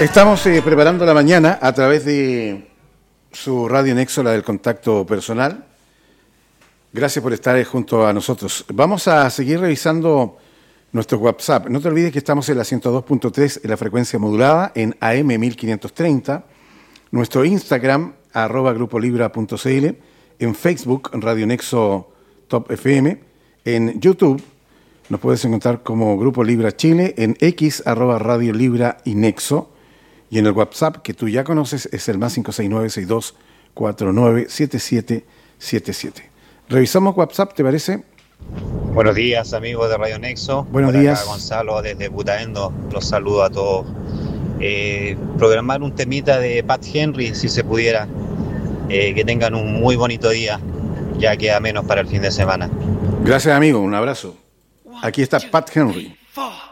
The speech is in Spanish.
Estamos preparando la mañana a través de su Radio Nexo, la del contacto personal. Gracias por estar junto a nosotros. Vamos a seguir revisando nuestro WhatsApp. No te olvides que estamos en la 102.3 en la frecuencia modulada, en AM 1530. Nuestro Instagram, @grupolibra.cl. En Facebook, Radio Nexo Top FM. En YouTube, nos puedes encontrar como Grupo Libra Chile. En X, @Radio Libra y Nexo. Y en el WhatsApp, que tú ya conoces, es el más 569-6249-7777. Revisamos WhatsApp, ¿te parece? Buenos días, amigos de Radio Nexo. Buenos días. Acá Gonzalo desde Putaendo. Los saludo a todos. Programar un temita de Pat Henry, si se pudiera. Que tengan un muy bonito día. Ya queda menos para el fin de semana. Gracias, amigo. Un abrazo. Aquí está Pat Henry. 4